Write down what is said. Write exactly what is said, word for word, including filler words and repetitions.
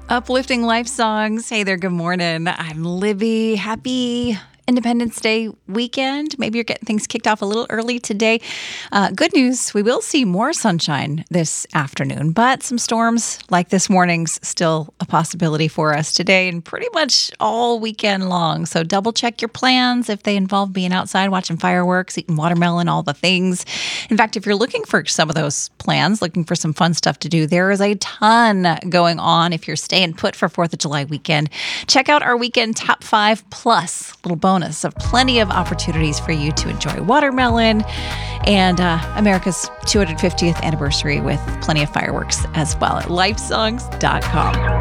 Uplifting life songs. Hey there, good morning. I'm Libby. Happy Independence Day weekend. Maybe you're getting things kicked off a little early today. Uh, good news, we will see more sunshine this afternoon, but some storms like this morning's still a possibility for us today and pretty much all weekend long. So double check your plans if they involve being outside, watching fireworks, eating watermelon, all the things. In fact, if you're looking for some of those plans, looking for some fun stuff to do, there is a ton going on if you're staying put for fourth of July weekend. Check out our weekend top five plus little bonus of plenty of opportunities for you to enjoy watermelon and uh, America's two hundred fiftieth anniversary with plenty of fireworks as well at lifesongs dot com.